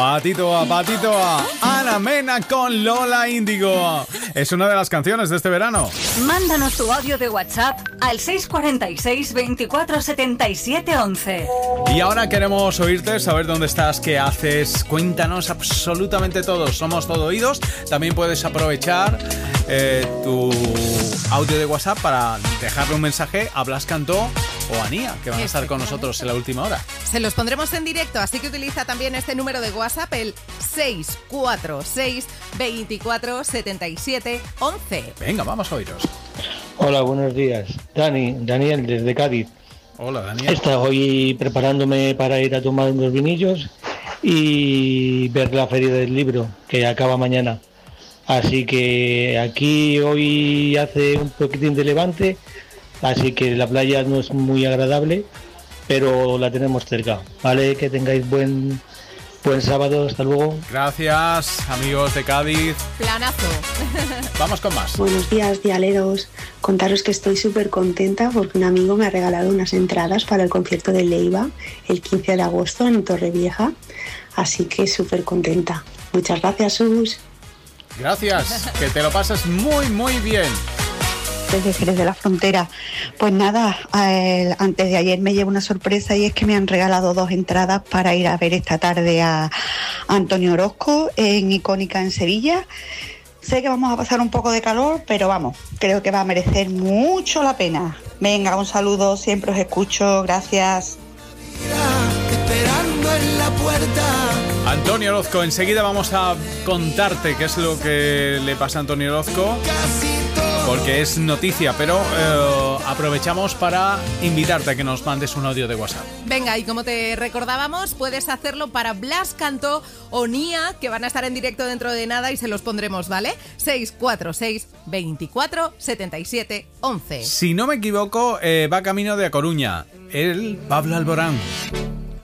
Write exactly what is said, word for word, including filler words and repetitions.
Patito a patito a Ana Mena con Lola Índigo. Es una de las canciones de este verano. Mándanos tu audio de WhatsApp al seis cuatro seis, veinticuatro, setenta y siete, once. Y ahora queremos oírte, saber dónde estás, qué haces. Cuéntanos absolutamente todo. Somos todo oídos. También puedes aprovechar eh, tu audio de WhatsApp para dejarle un mensaje a Blas Cantó o a Nia, que van a estar con nosotros en la última hora. Se los pondremos en directo, así que utiliza también este número de WhatsApp, el seis cuatro seis, veinticuatro, setenta y siete, once. Venga, vamos a oíros. Hola, buenos días. Dani, Daniel, desde Cádiz. Hola, Daniel. Estoy preparándome para ir a tomar unos vinillos y ver la feria del libro, que acaba mañana. Así que aquí hoy hace un poquitín de levante, así que la playa no es muy agradable, pero la tenemos cerca. Vale, que tengáis buen buen sábado, hasta luego. Gracias, amigos de Cádiz. Planazo. Vamos con más. Buenos días, dialeros. Contaros que estoy súper contenta porque un amigo me ha regalado unas entradas para el concierto de Leiva el quince de agosto en Torrevieja, así que súper contenta. Muchas gracias, Sus. Gracias, que te lo pases muy, muy bien. Desde Jerez de la Frontera. Pues nada, eh, antes de ayer me llevo una sorpresa y es que me han regalado dos entradas para ir a ver esta tarde a Antonio Orozco en Icónica en Sevilla. Sé que vamos a pasar un poco de calor, pero vamos, creo que va a merecer mucho la pena. Venga, un saludo, siempre os escucho, gracias. Esperando en la puerta. Antonio Orozco, enseguida vamos a contarte qué es lo que le pasa a Antonio Orozco, porque es noticia, pero eh, aprovechamos para invitarte a que nos mandes un audio de WhatsApp. Venga, y como te recordábamos, puedes hacerlo para Blas Cantó o Nia, que van a estar en directo dentro de nada y se los pondremos, ¿vale? seis cuatro seis, veinticuatro, setenta y siete, once. Si no me equivoco, eh, va camino de A Coruña, el Pablo Alborán.